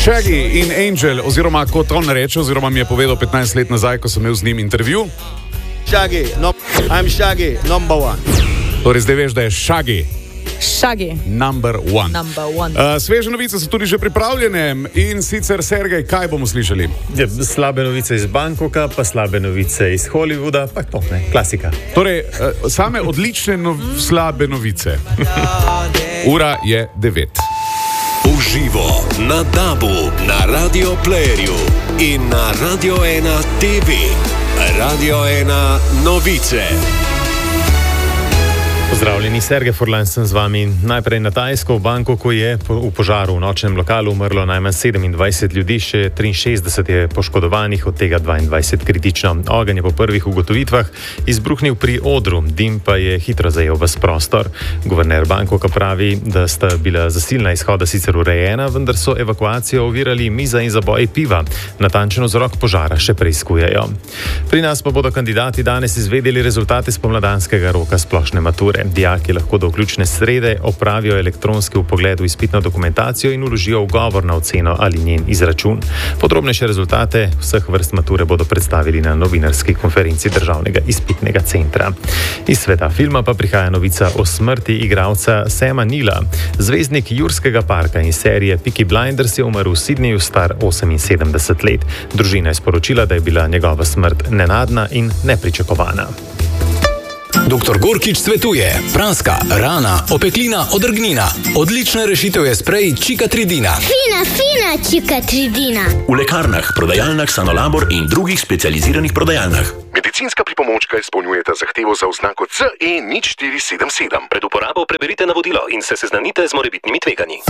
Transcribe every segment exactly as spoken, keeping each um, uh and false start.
Shaggy in Angel, oziroma kot on reče, oziroma mi je povedal petnajst let nazaj, ko sem imel z njim intervju. Shaggy, no, I'm Shaggy, number one. Torej, zdaj veš, da je Shaggy. Shaggy. Number one. Number one. Uh, sveže novice so tudi že pripravljene in sicer, Sergej, kaj bomo slišali? Ja, slabe novice iz Bangkoka, pa slabe novice iz Hollywooda, pa to, ne, klasika. Torej, uh, same odlične no slabe novice. Ura je devet. Uživo na Dabu, na Radio Playerju in na Radio ena T V. Radio ena novice. Pozdravljeni, Sergej Furlan sem z vami. Najprej na Tajsko. V Bangkoku je v požaru v nočnem lokalu umrlo najmanj sedemindvajset ljudi, še triinšestdeset je poškodovanih, od tega dvaindvajset kritično. Ogenj je po prvih ugotovitvah izbruhnil pri odru, dim pa je hitro zajel ves prostor. Guverner Bangkoka pravi, da sta bila zasilna izhoda sicer urejena, vendar so evakuacijo ovirali miza in zaboj piva. Natančen vzrok požara še preiskujejo. Pri nas pa bodo kandidati danes izvedeli rezultate spomladanskega roka splošne mature. Dijaki lahko do vključne srede opravijo elektronski vpogled v izpitno dokumentacijo in vložijo ugovor na oceno ali njen izračun. Podrobnejše rezultate vseh vrst mature bodo predstavili na novinarski konferenci Državnega izpitnega centra. Iz sveta filma pa prihaja novica o smrti igralca Sama Neila. Zvezdnik Jurskega parka in serije Peaky Blinders je umrl v Sydneyju, star oseminsedemdeset let. Družina je sporočila, da je bila njegova smrt nenadna in nepričakovana. doktor Gorkič svetuje: praska, rana, opeklina, odrgnina. Odlična rešitev je sprej Čikatridina. Fina, fina Čikatridina. V lekarnah, prodajalnah Sanolabor in drugih specializiranih prodajalnah. Medicinska pripomočka izpolnjujeta zahtevo za oznako C E nič štiri sedem sedem. Pred uporabo preberite navodilo in se seznanite z morebitnimi tveganji.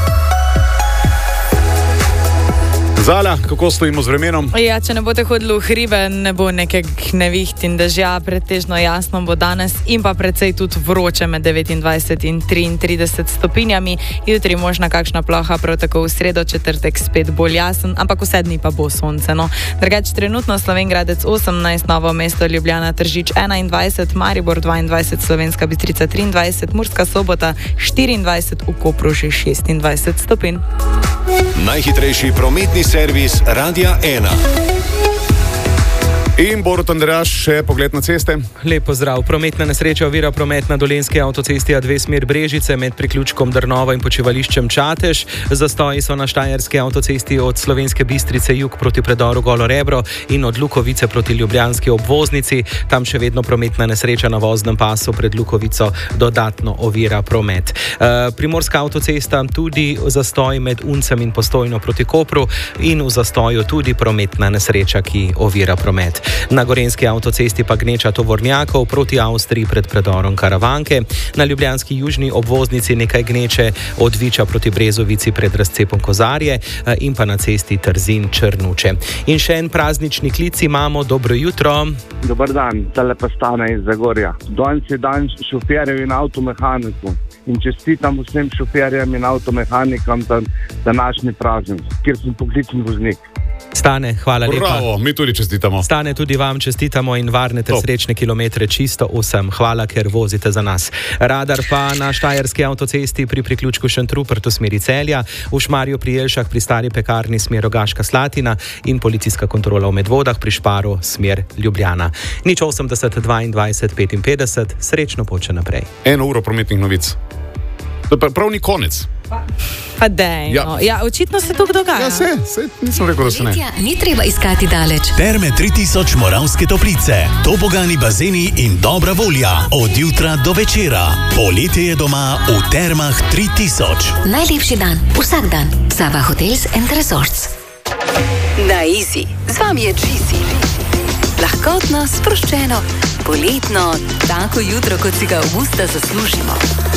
Zala, kako stojimo z vremenom? Ja, če ne boste hodili v hribe, ne bo nekeg neviht in dežja, pretežno jasno bo danes in pa precej tudi vroče med devetindvajset in triintrideset stopinjami. Jutri možna kakšna ploha, prav tako v sredo, četrtek spet bolj jasen, ampak vse dni pa bo sonce. No. Drugače trenutno Slovenjgradec osemnajst, Novo mesto, Ljubljana, Tržič enaindvajset, Maribor dvaindvajset, Slovenska Bistrica triindvajset, Murska Sobota štiriindvajset, v Kopru že šestindvajset stopinj. Najhitrejši prometni servis Radia ena. In Borut Andreaš, še pogled na ceste. Lep pozdrav. Prometna nesreča ovira promet na Dolenjski avtocesti A dve smer Brežice med priključkom Drnova in počivališčem Čatež. Zastoji so na Štajerski avtocesti od Slovenske Bistrice jug proti predoru Golo Rebro in od Lukovice proti ljubljanski obvoznici. Tam še vedno prometna nesreča na voznem pasu pred Lukovico dodatno ovira promet. E, Primorska avtocesta tudi zastoj med Uncem in Postojno proti Kopru in v zastoju tudi prometna nesreča, ki ovira promet. Na Gorenjski avtocesti pa gneča tovornjakov proti Avstriji pred predorom Karavanke. Na ljubljanski južni obvoznici nekaj gneče od Viča proti Brezovici pred razcepom Kozarje in pa na cesti Trzin Črnuče. In še en praznični klic imamo. Dobro jutro. Dobar dan, tale pa Stane iz Zagorja. Danes je dan šoferjev in avtomehaniku. In čestitam vsem šoferjem in avtomehanikom za današnji praznik, kjer sem poklicni voznik. Stane, hvala lepa. Bravo, mi tudi čestitamo. Stane, tudi vam čestitamo in varne ter srečne kilometre čisto vsem. Hvala, ker vozite za nas. Radar pa na Štajerski avtocesti pri priključku Šentrupert v smeri Celja, v Šmarju pri Jelšah pri Stari pekarni smer Rogaška Slatina in policijska kontrola v Medvodah pri Šparu smer Ljubljana. Nič osemdeset, dvaindvajset, petinpetdeset, srečno pot še naprej. Eno uro prometnih novic. To je prav ni konec. Pa dej, ja. no. Ja, očitno se to dogaja. Ja, se, se, nisem rekel, da se ne. Ni treba iskati daleč. Terme tri tisoč Moravske Toplice, tobogani bazeni in dobra volja od jutra do večera. Poletje je doma v Termah tri tisoč. Najlepši dan, vsak dan. Sava Hotels and Resorts. Na Easy. Z vami je Cheesy. Lahkotno, sproščeno, poletno, tako jutro, kot si ga avgusta zaslužimo.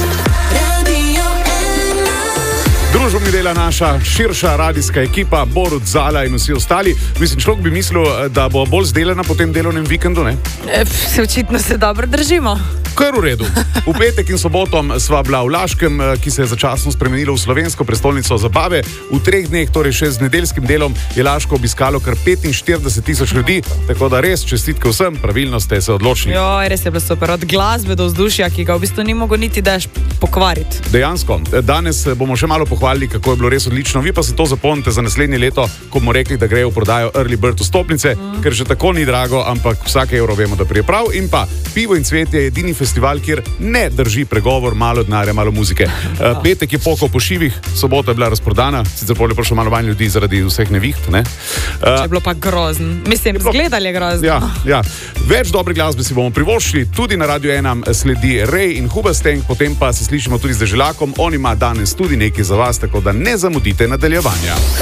Družbo mi dela naša širša radijska ekipa, Borut, Zala in vsi ostali. Mislim, človek bi mislil, da bo bolj zdelana po tem delovnem vikendu, ne? E, se očitno se dobro držimo. Kar v redu. V petek in sobotom sva bila v Laškem, ki se je začasno spremenilo v slovensko prestolnico zabave. V treh dneh, torej še z nedeljskim delom, je Laško obiskalo kar petinštirideset tisoč ljudi, tako da res čestitke vsem, pravilno ste se odločili. Jo, res je bilo super, od glasbe do vzdušja, ki ga v bistvu ni mogel niti daš pokvariti. Dejansko. Danes bomo še malo pohvalili, kako je bilo res odlično. Vi pa se to zapomnite za naslednje leto, ko bomo rekli, da grejo v prodajo Early Bird vstopnice, mm. ker že tako ni drago, ampak vsak evro vemo, da prije prav. In pa Pivo in cvet je edini festival, kjer ne drži pregovor, malo denarja, malo muzike. Uh, petek je pokal po šivih, sobota je bila razprodana, sicer bolje prišlo malo manj ljudi zaradi vseh neviht. Ne? Uh, je bilo pa grozno. Mislim, zgledali je grozno. Ja, ja. Več dobre glasbe si bomo privoščili, tudi na Radio ena sledi Ray in Hubasteng, potem pa se slišimo tudi z Deželakom. On ima danes tudi nekaj za vas, tako da ne zamudite nadaljevanja.